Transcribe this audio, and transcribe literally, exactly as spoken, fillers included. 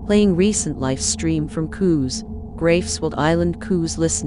Playing recent live stream from Coos, Greifswald Island. Coos listening.